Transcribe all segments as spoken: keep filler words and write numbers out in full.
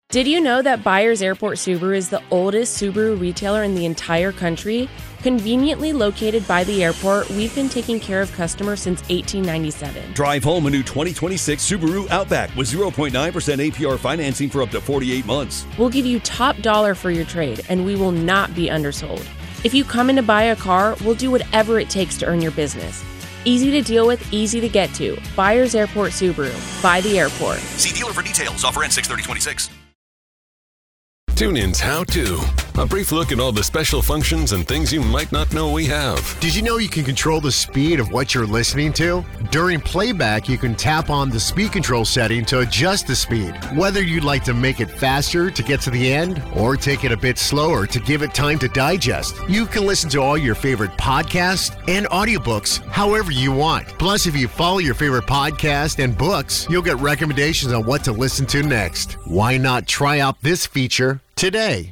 Did you know that Byers Airport Subaru is the oldest Subaru retailer in the entire country? Conveniently located by the airport, we've been taking care of customers since eighteen ninety-seven. Drive home a new twenty twenty-six Subaru Outback with zero point nine percent A P R financing for up to forty-eight months. We'll give you top dollar for your trade, and we will not be undersold. If you come in to buy a car, we'll do whatever it takes to earn your business. Easy to deal with, easy to get to. Byers Airport Subaru. By the airport. See dealer for details. Offer ends six thirty twenty-six. TuneIn's How To. A brief look at all the special functions and things you might not know we have. Did you know you can control the speed of what you're listening to? During playback, you can tap on the speed control setting to adjust the speed. Whether you'd like to make it faster to get to the end or take it a bit slower to give it time to digest, you can listen to all your favorite podcasts and audiobooks however you want. Plus, if you follow your favorite podcast and books, you'll get recommendations on what to listen to next. Why not try out this feature today?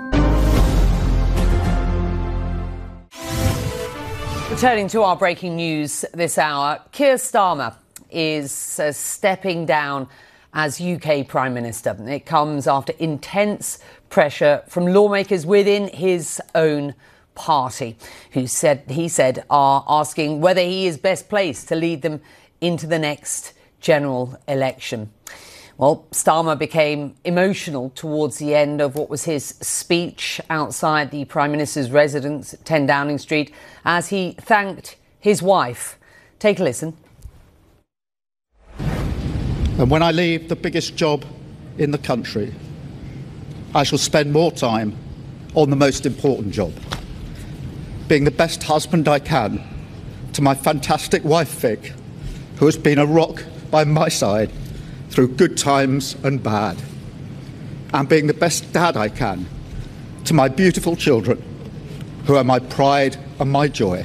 Returning to our breaking news this hour, Keir Starmer is uh, stepping down as U K Prime Minister. It comes after intense pressure from lawmakers within his own party, who said he said are asking whether he is best placed to lead them into the next general election. Well, Starmer became emotional towards the end of what was his speech outside the Prime Minister's residence at ten Downing Street as he thanked his wife. Take a listen. And when I leave the biggest job in the country, I shall spend more time on the most important job, being the best husband I can to my fantastic wife, Vic, who has been a rock by my side through good times and bad, and being the best dad I can to my beautiful children, who are my pride and my joy.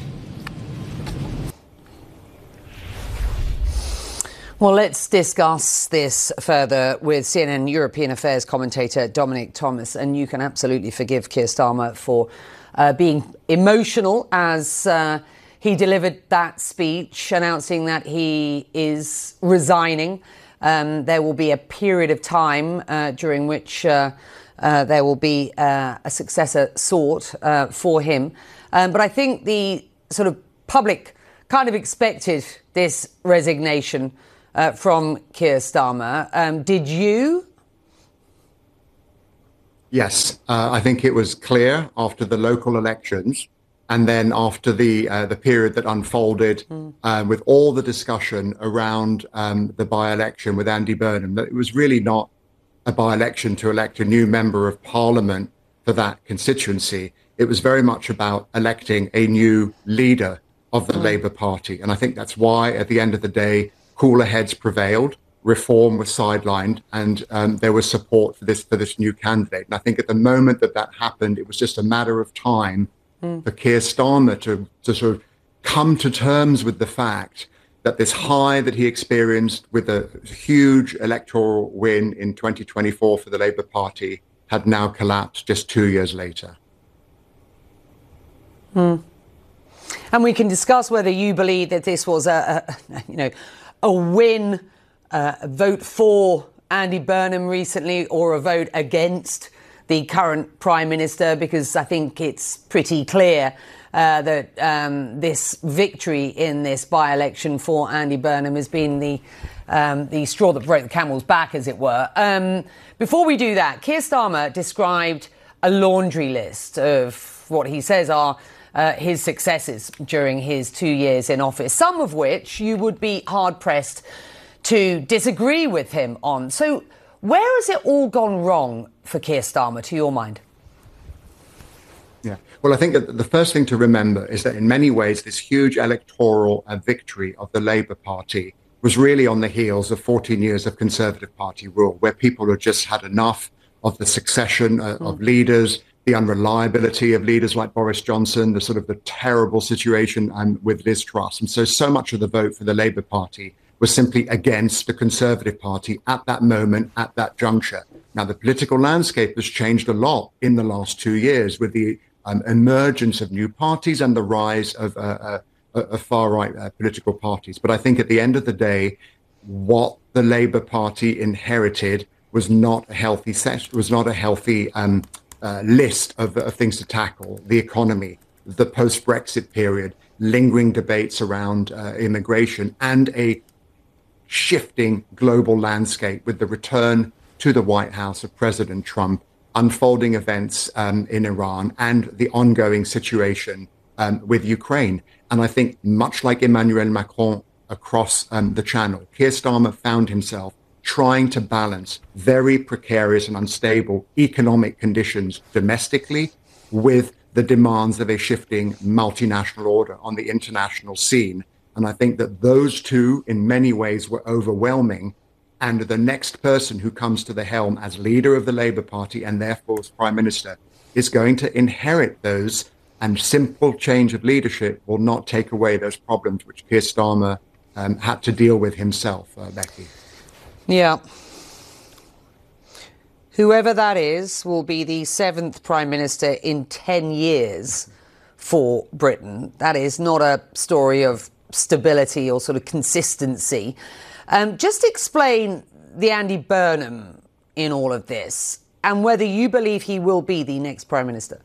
Well, let's discuss this further with C N N European Affairs commentator Dominic Thomas, and you can absolutely forgive Keir Starmer for uh, being emotional as uh, he delivered that speech announcing that he is resigning. Um, there will be a period of time uh, during which uh, uh, there will be uh, a successor sought uh, for him. Um, but I think the sort of public kind of expected this resignation uh, from Keir Starmer. Um, did you? Yes, uh, I think it was clear after the local elections and then after the uh, the period that unfolded mm. uh, with all the discussion around um, the by-election with Andy Burnham, that it was really not a by-election to elect a new member of parliament for that constituency. It was very much about electing a new leader of the mm. Labour Party. And I think that's why, at the end of the day, cooler heads prevailed, reform was sidelined, and um, there was support for this for this new candidate. And I think at the moment that that happened, it was just a matter of time Mm. for Keir Starmer to, to sort of come to terms with the fact that this high that he experienced with a huge electoral win in twenty twenty-four for the Labour Party had now collapsed just two years later. Mm. And we can discuss whether you believe that this was a, a you know, a win, uh, a vote for Andy Burnham recently, or a vote against the current Prime Minister, because I think it's pretty clear uh, that um, this victory in this by-election for Andy Burnham has been the um, the straw that broke the camel's back, as it were. Um, before we do that, Keir Starmer described a laundry list of what he says are uh, his successes during his two years in office, some of which you would be hard-pressed to disagree with him on. So where has it all gone wrong for Keir Starmer, to your mind? Yeah, well, I think that the first thing to remember is that in many ways, this huge electoral uh, victory of the Labour Party was really on the heels of fourteen years of Conservative Party rule, where people had just had enough of the succession uh, mm. of leaders, the unreliability of leaders like Boris Johnson, the sort of the terrible situation um, with Liz Truss. And so, so much of the vote for the Labour Party was simply against the Conservative Party at that moment, at that juncture. Now, the political landscape has changed a lot in the last two years with the um, emergence of new parties and the rise of, uh, uh, of far-right uh, political parties. But I think at the end of the day, what the Labour Party inherited was not a healthy set, was not a healthy um, uh, list of, of things to tackle. The economy, the post-Brexit period, lingering debates around uh, immigration, and a shifting global landscape with the return to the White House of President Trump, unfolding events um, in Iran, and the ongoing situation um, with Ukraine. And I think much like Emmanuel Macron across um, the channel, Keir Starmer found himself trying to balance very precarious and unstable economic conditions domestically with the demands of a shifting multinational order on the international scene. And I think that those two, in many ways, were overwhelming. And the next person who comes to the helm as leader of the Labour Party and therefore as Prime Minister is going to inherit those. And simple change of leadership will not take away those problems which Keir Starmer um, had to deal with himself, uh, Becky. Yeah. Whoever that is will be the seventh Prime Minister in ten years for Britain. That is not a story of stability or sort of consistency. Um, just explain the Andy Burnham in all of this and whether you believe he will be the next Prime Minister.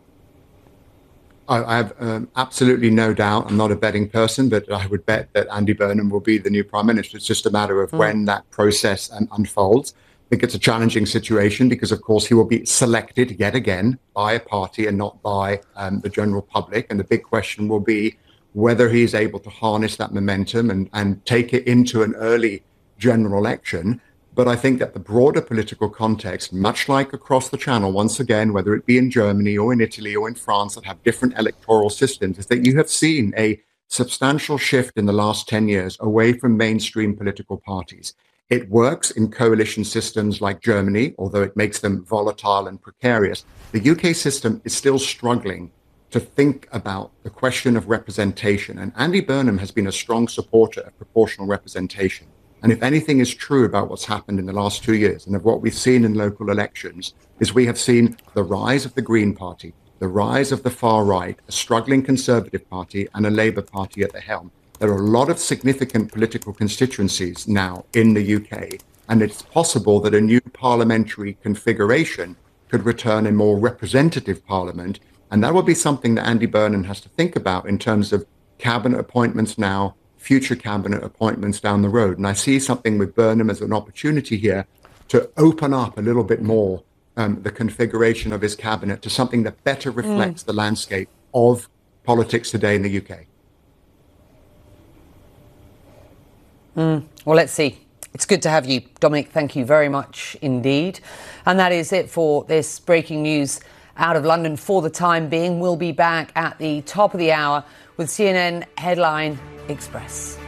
I have um, absolutely no doubt. I'm not a betting person, but I would bet that Andy Burnham will be the new Prime Minister. It's just a matter of mm. when that process um, unfolds. I think it's a challenging situation because, of course, he will be selected yet again by a party and not by um, the general public. And the big question will be whether he is able to harness that momentum and, and take it into an early general election. But I think that the broader political context, much like across the channel, once again, whether it be in Germany or in Italy or in France that have different electoral systems, is that you have seen a substantial shift in the last ten years away from mainstream political parties. It works in coalition systems like Germany, although it makes them volatile and precarious. The U K system is still struggling to think about the question of representation. And Andy Burnham has been a strong supporter of proportional representation. And if anything is true about what's happened in the last two years and of what we've seen in local elections, is we have seen the rise of the Green Party, the rise of the far right, a struggling Conservative Party and a Labour Party at the helm. There are a lot of significant political constituencies now in the U K, and it's possible that a new parliamentary configuration could return a more representative parliament. And that will be something that Andy Burnham has to think about in terms of cabinet appointments now, future cabinet appointments down the road. And I see something with Burnham as an opportunity here to open up a little bit more um, the configuration of his cabinet to something that better reflects mm. the landscape of politics today in the U K. Mm. Well, let's see. It's good to have you, Dominic. Thank you very much indeed. And that is it for this breaking news out of London for the time being. We'll be back at the top of the hour with C N N Headline Express.